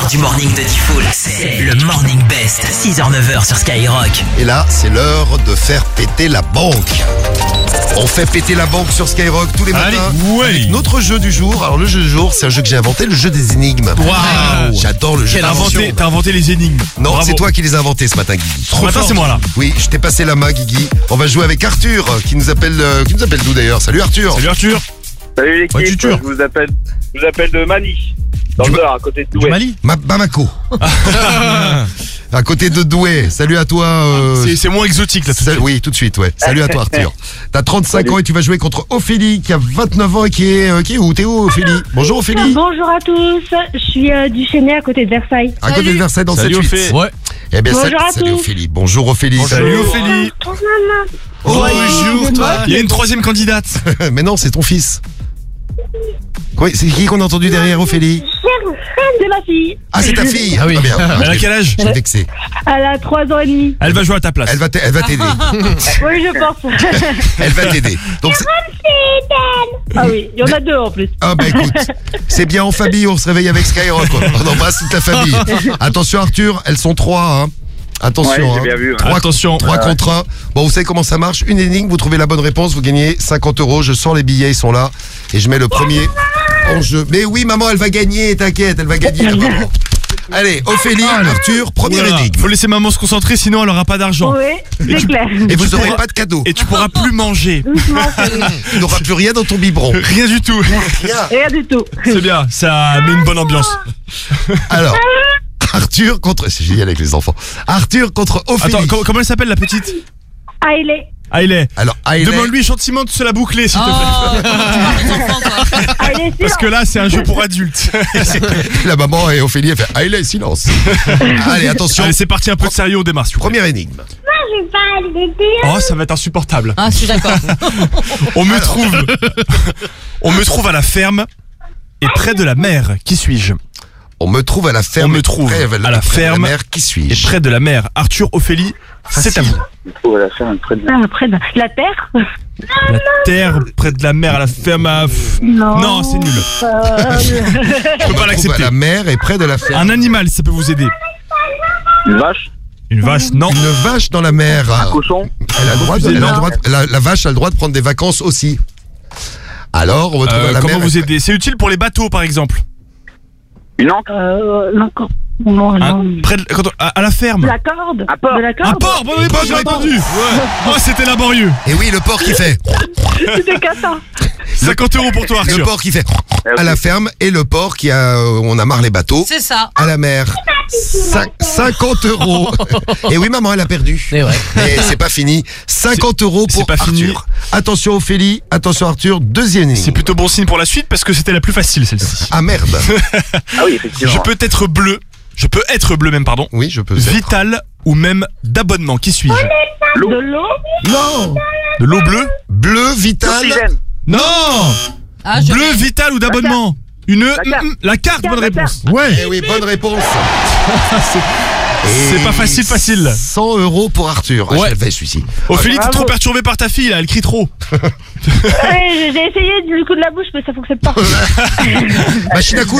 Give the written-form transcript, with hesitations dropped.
du morning de Diffoul. C'est le Morning Best, 6h-9h sur Skyrock. Et là, c'est l'heure de faire péter la banque. On fait péter la banque sur Skyrock tous les matins avec notre jeu du jour. Alors le jeu du jour, c'est un jeu que j'ai inventé, le jeu des énigmes. Waouh. J'adore le jeu d'invention. T'as inventé les énigmes. Non, Bravo. c'est toi qui les as inventés ce matin, Guigui. Ce matin, c'est moi là. Oui, je t'ai passé la main, Guigui. On va jouer avec Arthur, qui nous appelle d'où d'ailleurs. Salut Arthur. Salut Arthur. Salut l'équipe, Ouais, tu tues. je vous appelle de Mani, dans le Nord, à côté de Douai. Mali. Bamako. À côté de Douai. Salut à toi. C'est moins exotique là tout de suite. Oui, tout de suite, ouais. Salut à toi, Arthur. T'as 35 ans et tu vas jouer contre Ophélie, qui a 29 ans et qui est où? T'es où, Ophélie? Bonjour, Ophélie. Bonjour à tous, je suis du Chênay à côté de Versailles. À côté de Versailles, dans Salut, 7-8. Ophé. Ouais. Eh bien, Bonjour à salut tous. Ophélie. Bonjour, Ophélie. Salut Ophélie. Bonjour toi. Il y a une troisième candidate. Mais non, c'est ton fils. Quoi, c'est qui qu'on a entendu derrière, Ophélie? C'est ma fille. Ah, c'est ta fille. Ah oui. Bien. Elle a quel âge? J'ai vexé. Elle a 3 ans et demi. Elle va jouer à ta place. Elle va t'aider. Oui, je pense. Elle va t'aider. Donc, Ah oui, il y en a 2 en plus. ah bah écoute, c'est bien en famille, on se réveille avec Skyrock. On embrasse toute la famille. Attention Arthur, elles sont 3, hein. Attention, Ouais, j'ai bien vu, ouais. Attention. 3 contre 1. Bon, vous savez comment ça marche. Une énigme, vous trouvez la bonne réponse, vous gagnez 50 €. Je sors les billets, ils sont là. Et je mets le premier en jeu. Mais oui, maman, elle va gagner, t'inquiète, elle va gagner. Maman. Allez, Ophélie, Arthur, première Voilà. énigme. Faut laisser maman se concentrer, sinon elle aura pas d'argent. Oui, c'est clair. Et vous n'aurez pas de cadeau. Et tu pourras plus manger. Tu n'auras plus rien dans ton biberon. Rien du tout. Rien. Rien du tout. C'est bien, ça met une bonne ambiance. Alors, Arthur contre... C'est génial avec les enfants. Arthur contre Ophélie. Attends, comment elle s'appelle la petite? Hailey. Hailey. Alors, Hailey... Demande-lui gentiment de se la boucler s'il te plaît. Hailey, Parce que là c'est un jeu pour adultes. La maman et Ophélie, elle fait Hailey, silence. Allez, attention. Allez c'est parti, un peu de sérieux, on démarre. s'il vous plaît. Première énigme. Oh ça va être insupportable. Ah, je suis d'accord. On me trouve à la ferme et près de la mer. Qui suis-je? On me trouve à la ferme. On me trouve près à la près de ferme mer. Qui Et suis-je? près de la mer. Arthur, Ophélie, c'est à vous. Il faut la faire près de Près de la terre. La terre, près de la mer, à la ferme à... Non, c'est nul. Je peux On pas me trouve à l'accepter. la mer et près de la ferme. Un animal, ça peut vous aider. Une vache, Une vache, non. Une vache dans la mer. un cochon, Elle a le droit de- elle a le droit de- la vache a le droit de prendre des vacances aussi. Alors, on me trouve à la Comment mer. vous aider? C'est utile pour les bateaux, par exemple. une ancre, Non, non, Ah, non. près de- à la ferme. La corde. Un porc. De la Un corde. porc, bonne réponse, j'ai Bonne répondu. Oh, c'était laborieux. Et oui, le porc qui fait. C'était qu'à ça. 50 € pour toi, Le Arthur. porc qui fait à la ferme et le porc qui a. On a marre les bateaux. C'est ça. À la mer. 50 €. Et oui, maman, elle a perdu. C'est vrai. Mais c'est pas fini. 50 € C'est pour pas Arthur. fini. Attention Ophélie, attention Arthur, deuxième C'est énigme. plutôt bon signe pour la suite parce que c'était la plus facile, celle-ci. Ah merde. ah oui, effectivement. Je peux être bleu. Je peux être bleu même, pardon. Oui, je peux. être. Vital ou même d'abonnement. Qui suis-je? De l'eau. Non. De l'eau bleue? Bleu, vital. L'oxygène, Non. Ah, je Bleu, vital ou d'abonnement? carte. La carte, bonne réponse. Eh oui, bonne réponse. C'est pas facile. 100 € pour Arthur. Ah, Ouais. je l'avais celui-ci. Ophélie, t'es bravo. trop perturbée par ta fille, là, elle crie trop. Ouais, j'ai essayé du coup de la bouche, mais ça fonctionne pas. Machine à coudre.